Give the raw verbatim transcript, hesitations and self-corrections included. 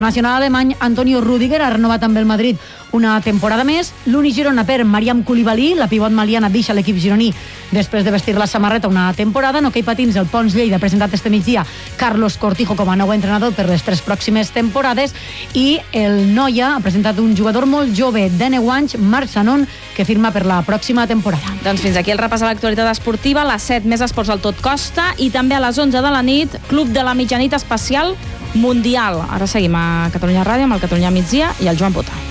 Nacional alemany Antonio Rüdiger ha renovat amb el Madrid una temporada més. L'Uni Girona per Mariam Koulibaly, la pivot maliana deixa l'equip gironí després de vestir la samarreta una temporada. En hoquei patins, el Pons Lleida ha presentat este migdia Carlos Cortijo com a nou entrenador per les tres pròximes temporades i el Noia ha presentat un jugador molt jove de nou anys, Marc Sanon, que firma per la pròxima temporada. Doncs fins aquí el repàs a l'actualitat esportiva. A les set més esports al Tot Costa i també a les onze de la nit, Club de la Mitjanit especial Mundial. Ara seguim a Catalunya Ràdio amb el Catalunya Migdia i el Joan Bota.